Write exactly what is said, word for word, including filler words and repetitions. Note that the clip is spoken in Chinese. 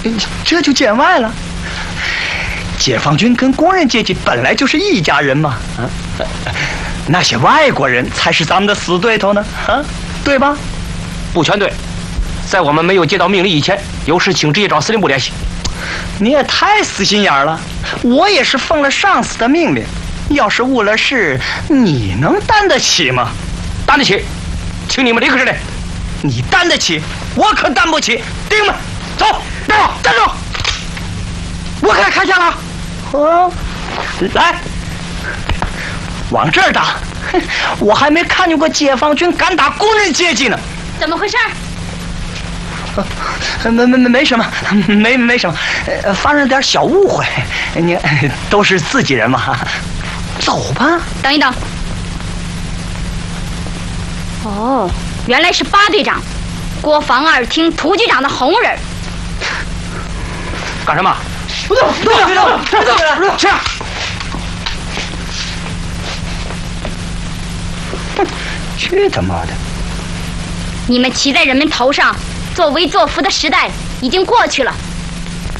这就见外了。解放军跟工人阶级本来就是一家人嘛，啊，那些外国人才是咱们的死对头呢，啊，对吧？ 不全对，在我们没有接到命令以前，有事请直接找司令部联系。 你也太死心眼了，我也是奉了上司的命令，要是误了事，你能担得起吗？ 担得起，请你们立刻指令。 你担得起，我可担不起。弟兄们，走，站住，站住！我可开枪了。哦，来，往这儿打！我还没看见过解放军敢打工人阶级呢。 怎么回事？ 没没没没什么，没没什么，呃，发生点小误会。你都是自己人嘛，走吧。 等一等。哦，原来是八队长，国防二厅涂局长的红人。 干什么？ 不动，不动，不动，不动，不动，去！哼，去他妈的！ 你们骑在人们头上，作威作福的时代已经过去了。